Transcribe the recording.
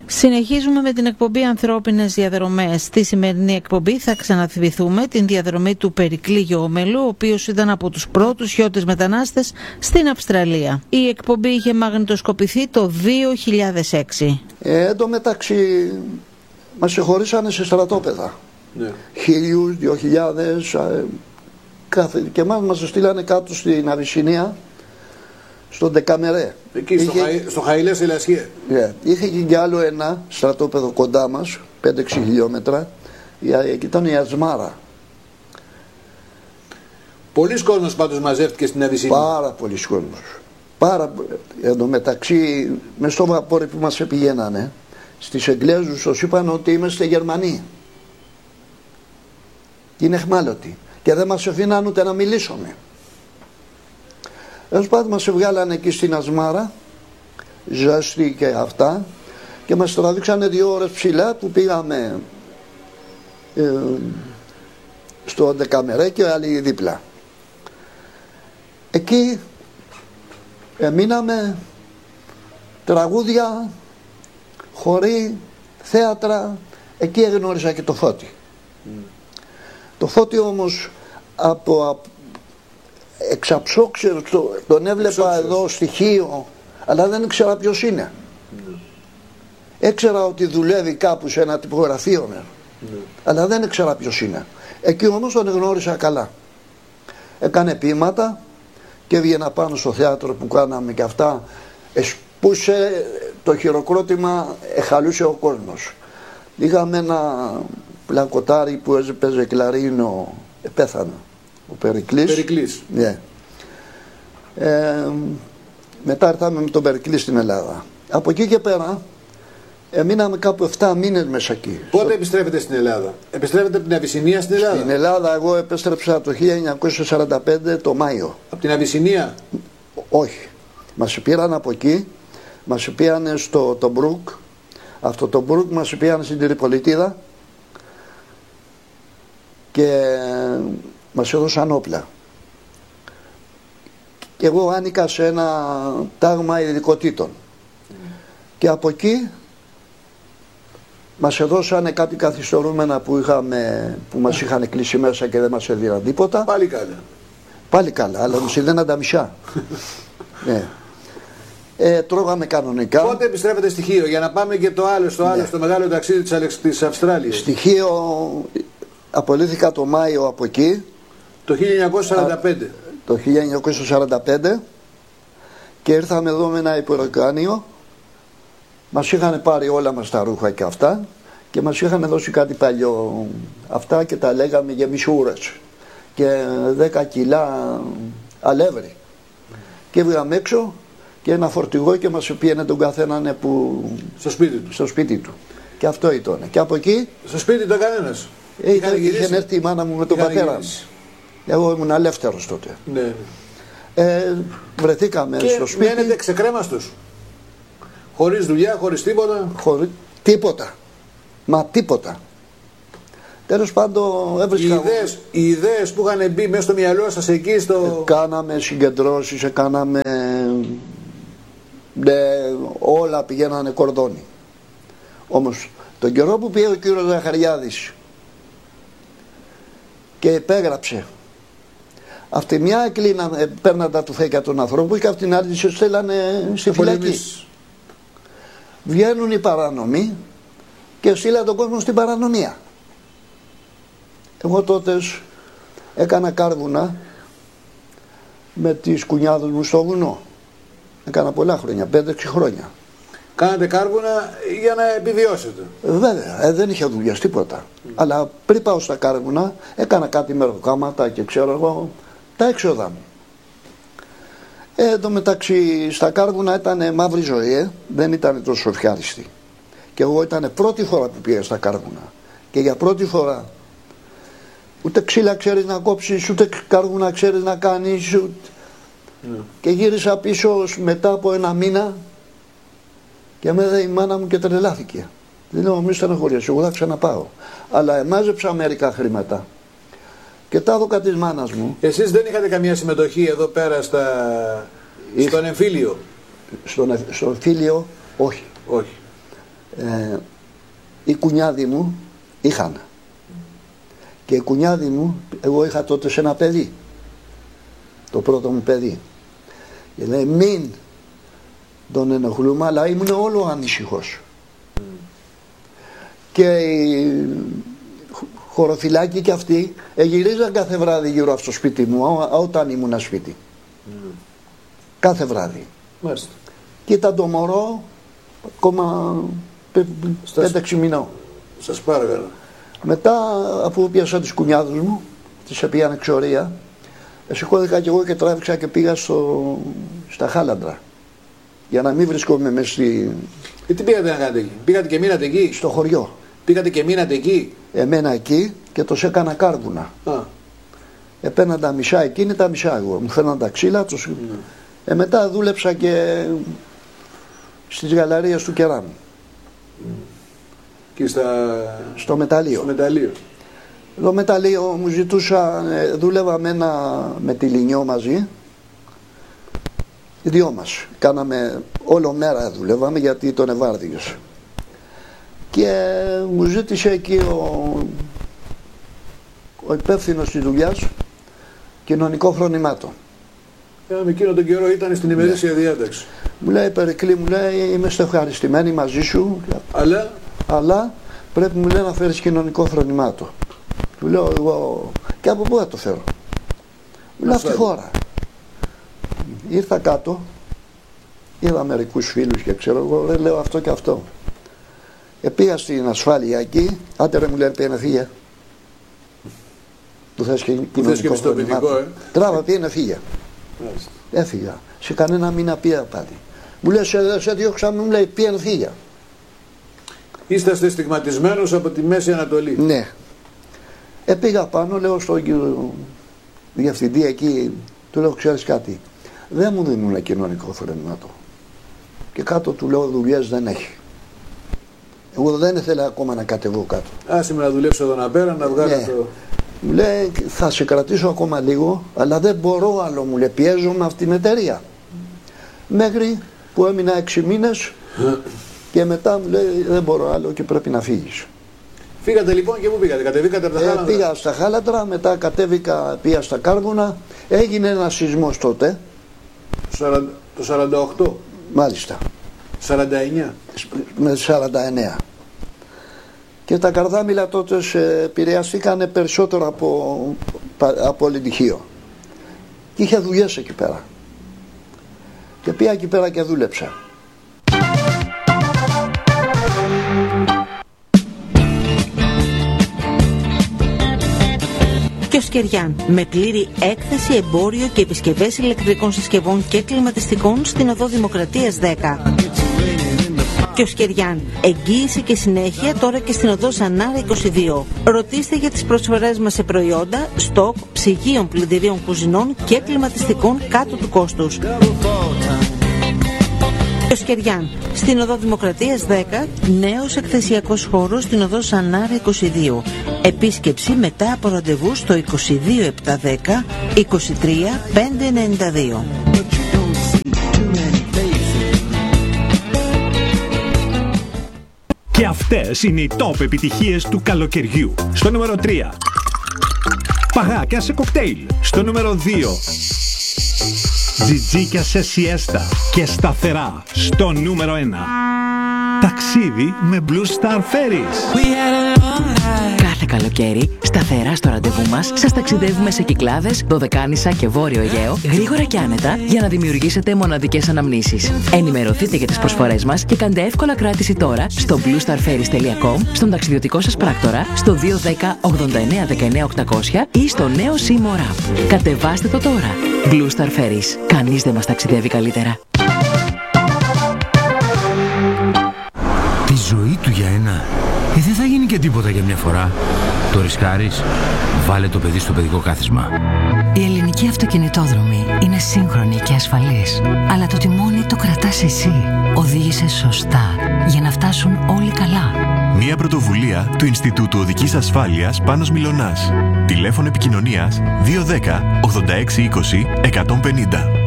Συνεχίζουμε με την εκπομπή Ανθρώπινες Διαδρομές. Στη σημερινή εκπομπή θα ξαναθυμηθούμε την διαδρομή του Περικλή Γεωμελού, ο οποίος ήταν από τους πρώτους χιώτες μετανάστες στην Αυστραλία. Η εκπομπή είχε μαγνητοσκοπηθεί το 2006. Εν τω μεταξύ μας χωρίσανε σε στρατόπεδα. Ναι. 1.000, 2.000 κάθε. Και μας στείλανε κάτω στην Αβυσσινία, στον Ντεκαμερέ. Εκεί στο Χαϊλέ Σελασιέ. Είχε και άλλο ένα στρατόπεδο κοντά μας, 5-6 χιλιόμετρα. Εκεί ήταν η Ασμάρα. Πολλοί κόσμος πάντως μαζεύτηκε στην Αβυσσινία. Πάρα πολλοί κόσμος. Εν τω μεταξύ, μες στο βαπόρι που μας πηγαίνανε, στις Εγγλέζους τους είπαν ότι είμαστε Γερμανοί. Και είναι εχμάλωτοι. Και δεν μας αφήναν ούτε να μιλήσουμε. Έως πάντων μας βγάλανε εκεί στην Ασμάρα, ζέστη και αυτά, και μας τραβήξανε 2 ώρες ψηλά που πήγαμε στο Ντεκαμερέ και άλλοι δίπλα. Εκεί μείναμε, τραγούδια, χοροί, θέατρα. Εκεί εγνώρισα και το Φώτη. Το Φώτη όμως από εξαψόξερο, τον έβλεπα εδώ στοιχείο, αλλά δεν ήξερα ποιος είναι. Έξερα ότι δουλεύει κάπου σε ένα τυπογραφείο, αλλά δεν ήξερα ποιος είναι. Εκεί όμως τον γνώρισα καλά. Έκανε ποίηματα και έβγαινα πάνω στο θέατρο που κάναμε και αυτά. Εσπούσε το χειροκρότημα, εχαλούσε ο κόσμος. Είχαμε ένα πλακοτάρι που έπαιζε κλαρίνο, πέθανε. Ο Περικλής. Yeah. Μετά ήρθαμε με τον Περικλή στην Ελλάδα. Από εκεί και πέρα μείναμε κάπου 7 μήνες μέσα εκεί. Πότε επιστρέφετε στην Ελλάδα? Επιστρέφετε από την Αβυσσινία στην Ελλάδα? Στην Ελλάδα εγώ επέστρεψα το 1945 το Μάιο. Από την Αβυσσινία? Όχι. Μας πήραν από εκεί. Μας πήγανε στο Τομπρούκ. Αυτό το Μπρούκ μας πήγανε στην Τριπολιτίδα και μας έδωσαν όπλα. Και εγώ άνοικα σε ένα τάγμα ειδικοτήτων. Και από εκεί μας έδωσαν κάτι καθιστορούμενα που μας είχαν κλείσει μέσα και δεν μας έδιναν τίποτα. Πάλι καλά. Πάλι καλά, αλλά μας έδιναν τα μισά. Ναι. Τρώγαμε κανονικά. Πότε επιστρέφετε στοιχείο για να πάμε και το άλλο, στο μεγάλο ταξίδι της Αυστράλιας? Στοιχείο απολύθηκα το Μάιο από εκεί. Το 1945. Το 1945 και ήρθαμε εδώ με ένα υπεροκάνιο. Μας είχαν πάρει όλα μας τα ρούχα και αυτά και μας είχαν δώσει κάτι παλιό αυτά και τα λέγαμε γεμισούρες και 10 κιλά αλεύρι. Και έβγαμε έξω και ένα φορτηγό και μας πήγαινε τον καθέναν στο σπίτι του. Και αυτό ήταν. Και από εκεί... Στο σπίτι του κανένας? Είχε έρθει η μάνα μου με τον πατέρα μου. Εγώ ήμουν ελεύθερος τότε. Ναι. Βρεθήκαμε και στο σπίτι. Μένετε ξεκρέμαστος? Χωρίς δουλειά, χωρίς τίποτα? Τίποτα. Μα τίποτα. Τέλος πάντων έβρισκα... Οι ιδέες που είχαν μπει μέσα στο μυαλό σας εκεί στο... Κάναμε συγκεντρώσεις, κάναμε... όλα πηγαίνανε κορδόνι. Όμως τον καιρό που πήγε ο κύριος Ζαχαριάδης και υπέγραψε, αυτή μια παίρναν τα τουφέκια των ανθρώπων και αυτήν την άλλη σε στέλνανε στη φυλακή. Βγαίνουν οι παράνομοι και στείλαν τον κόσμο στην παρανομία. Εγώ τότε έκανα κάρβουνα με τις κουνιάδες μου στο βουνό. Έκανα πολλά χρόνια, 5-6 χρόνια. Κάνατε κάρβουνα για να επιβιώσετε? Βέβαια, δεν είχε δουλειά τίποτα. Αλλά πριν πάω στα κάρβουνα, έκανα κάτι μεροκάματα και ξέρω εγώ τα έξοδα μου. Εν τω μεταξύ στα κάρβουνα ήταν μαύρη ζωή, δεν ήταν τόσο ευχάριστη. Και εγώ ήταν πρώτη φορά που πήγα στα κάρβουνα. Και για πρώτη φορά ούτε ξύλα ξέρεις να κόψεις, ούτε κάρβουνα ξέρεις να κάνεις. Και γύρισα πίσω μετά από 1 μήνα και με είδε η μάνα μου και τρελάθηκε. Δεν λέω μη στεναχωριέσαι, εγώ θα ξαναπάω. Αλλά μάζεψα μερικά χρήματα και τα έδωκα της μάνας μου. Εσείς δεν είχατε καμία συμμετοχή εδώ πέρα στον εμφύλιο? Στον εμφύλιο όχι. Οι κουνιάδοι μου είχαν. Και οι κουνιάδοι μου, εγώ είχα τότε σε ένα παιδί, το πρώτο μου παιδί. Και λέει μην τον ενοχλούμε, αλλά ήμουν όλο ανήσυχος. Και οι χωροφυλάκοι και αυτοί γυρίζαν κάθε βράδυ γύρω από το σπίτι μου όταν ήμουν σπίτι. Κάθε βράδυ. Μάλιστα. Και ήταν το μωρό ακόμα 5-6 μηνών. Σας παρακαλώ. Μετά, αφού πιάσα τις κουνιάδους μου, τις έπιανε εξορία, σηκώθηκα και εγώ και τράβηξα και πήγα στα Χάλαντρα. Για να μην βρισκόμαι μες στη... Και τι πήγατε να κάνετε εκεί? Πήγατε και μείνατε εκεί? Στο χωριό. Πήγατε και μείνατε εκεί? Εμένα εκεί και τους έκανα κάρβουνα. Επέναν τα μισά εκείνη, τα μισά εγώ. Μου φέρναν τα ξύλα τους. Μετά δούλεψα και στις γαλαρίες του Κεράμου. Και στο μεταλλείο. Στο μεταλλείο. Το μεταλλείο μου ζητούσα, δούλευα με τη Λινιό μαζί. Οι δυο μας. Κάναμε όλο μέρα δουλεύαμε γιατί τον ευάρδιος. Και μου ζήτησε εκεί ο υπεύθυνος της δουλειάς κοινωνικό φρονημάτο. Με εκείνο τον καιρό ήταν στην ημερήσια διάταξη. Μου λέει Περικλή, μου λέει είμαι ευχαριστημένη μαζί σου, αλλά πρέπει μου λέει να φέρεις κοινωνικό φρονημάτο. Του λέω εγώ και από πού θα το φέρω? Μου λέει αυτή τη χώρα. Ήρθα κάτω, είδα μερικούς φίλους και ξέρω εγώ, λέω αυτό και αυτό. Πήγα στην ασφάλεια εκεί, άντε ρε μου λέει πήγαινε φύγε. Του θες και κοινωνικό φρονημάτο. Τράβα πήγαινε φύγε. Έφυγα. Σε κανένα μήνα πήγα πάλι. Μου λέει σε διώξα, μου λέει πήγαινε φύγε. Είσαστε στιγματισμένος από τη Μέση Ανατολή. Ναι. Πήγα πάνω, λέω στον διευθυντή εκεί, του λέω ξέρεις κάτι, δεν μου δίνουν κοινωνικό φρονημάτο. Και κάτω του λέω δουλειές δεν έχει. Εγώ δεν ήθελα ακόμα να κατεβώ κάτω. Άσε με να δουλέψω εδώ να πέρα, να βγάλω το... Μου λέει θα σε κρατήσω ακόμα λίγο, αλλά δεν μπορώ άλλο, μου λέει, πιέζομαι αυτή την εταιρεία. Μέχρι που έμεινα 6 μήνες και μετά μου λέει δεν μπορώ άλλο και πρέπει να φύγεις. Φύγατε λοιπόν και πού πήγατε? Κατεβήκατε από τα Χάλαντρα? Πήγα στα Χάλαντρα, μετά κατέβηκα, πήγα στα Κάρβουνα. Έγινε ένα σεισμός τότε. Το 48. Μάλιστα. 49. Με 49. Και τα καρδάμιλα τότε επηρεαστήκαν περισσότερο από Πολυτυχείο. Και είχε δουλειές εκεί πέρα. Και πήγα εκεί πέρα και δούλεψα. Κιοσκεριάν, με πλήρη έκθεση, εμπόριο και επισκευές ηλεκτρικών συσκευών και κλιματιστικών στην Οδό Δημοκρατίας 10. Κιοσκεριάν, εγγύηση και συνέχεια τώρα και στην Οδό Σανάρα 22. Ρωτήστε για τις προσφορές μας σε προϊόντα, στοκ, ψυγείων, πλυντηρίων κουζινών και κλιματιστικών κάτω του κόστους. Κιοσκεριάν, στην Οδό Δημοκρατίας 10, νέος εκθεσιακός χώρος στην Οδό Σανάρα 22. Επίσκεψη μετά από ραντεβού στο 22710 23 592. Και αυτές είναι οι top επιτυχίες του καλοκαιριού. Στο νούμερο 3. Παγάκια σε κοκτέιλ. Στο νούμερο 2. Τζιτζίκια σε σιέστα και σταθερά. Στο νούμερο 1. Ταξίδι με Blue Star Ferries. Κάθε καλοκαίρι, σταθερά στο ραντεβού μας, σας ταξιδεύουμε σε Κυκλάδες, Δωδεκάνησα και Βόρειο Αιγαίο, γρήγορα και άνετα, για να δημιουργήσετε μοναδικές αναμνήσεις. Ενημερωθείτε για τις προσφορές μας και κάντε εύκολα κράτηση τώρα στο bluestarferries.com, στον ταξιδιωτικό σας πράκτορα, στο 210 89 19 800 ή στο νέο Seymour App. Κατεβάστε το τώρα. Blue Star Ferries. Κανείς δεν μας ταξιδεύει καλύτερα. Τη ζωή του για ένα. Δεν θα γίνει και τίποτα για μια φορά. Το ρισκάρεις? Βάλε το παιδί στο παιδικό κάθισμα. Η ελληνική αυτοκινητόδρομη είναι σύγχρονη και ασφαλής. Αλλά το τιμόνι το κρατάς εσύ. Οδήγησε σωστά για να φτάσουν όλοι καλά. Μια πρωτοβουλία του Ινστιτούτου Οδικής Ασφάλειας Πάνος Μιλωνάς. Τηλέφωνο επικοινωνίας 210 86 20 150.